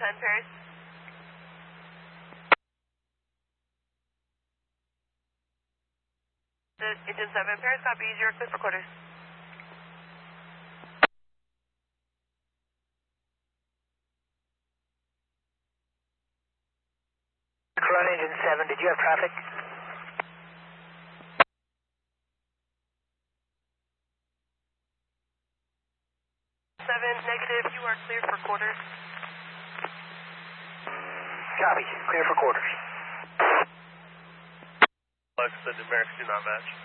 10 Paris. Engine 7 Paris, copy, you're clear for quarters. Run engine 7, did you have traffic? 7 negative, you are clear for quarters. Copy, clear for quarters. Alex, the numerics do not match.